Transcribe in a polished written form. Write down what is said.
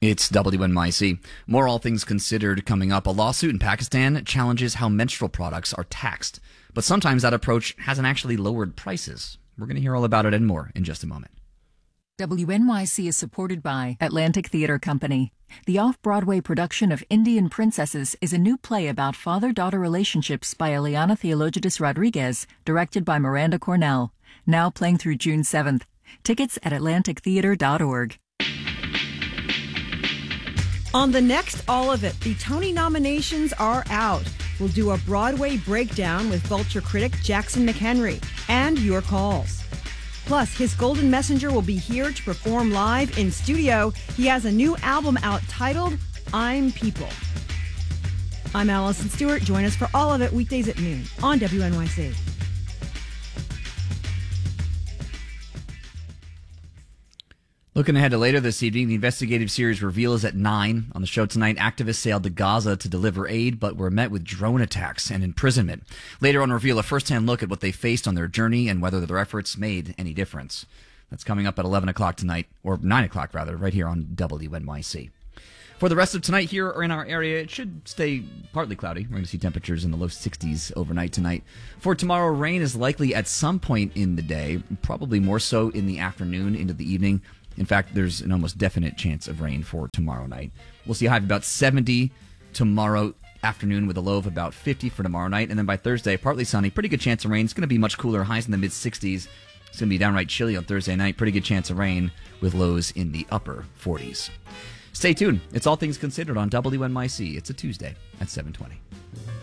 It's WNYC. More All Things Considered coming up. A lawsuit in Pakistan challenges how menstrual products are taxed. But sometimes that approach hasn't actually lowered prices. We're going to hear all about it and more in just a moment. WNYC is supported by Atlantic Theater Company. The off-Broadway production of Indian Princesses is a new play about father-daughter relationships by Eliana Theologides Rodriguez, directed by Miranda Cornell. Now playing through June 7th. Tickets at atlantictheater.org. On the next All of It, the Tony nominations are out. We'll do a Broadway breakdown with Vulture critic Jackson McHenry and your calls. Plus, his Golden Messenger will be here to perform live in studio. He has a new album out titled I'm People. I'm Allison Stewart. Join us for All of It weekdays at noon on WNYC. Looking ahead to later this evening, the investigative series Reveal is at 9. On the show tonight, activists sailed to Gaza to deliver aid, but were met with drone attacks and imprisonment. Later on Reveal, a first-hand look at what they faced on their journey and whether their efforts made any difference. That's coming up at 11 o'clock tonight, or 9 o'clock rather, right here on WNYC. For the rest of tonight here in our area, it should stay partly cloudy. We're going to see temperatures in the low 60s overnight tonight. For tomorrow, rain is likely at some point in the day, probably more so in the afternoon into the evening. In fact, there's an almost definite chance of rain for tomorrow night. We'll see a high of about 70 tomorrow afternoon with a low of about 50 for tomorrow night. And then by Thursday, partly sunny, pretty good chance of rain. It's going to be much cooler, highs in the mid-60s. It's going to be downright chilly on Thursday night. Pretty good chance of rain with lows in the upper 40s. Stay tuned. It's All Things Considered on WNYC. It's a Tuesday at 7:20.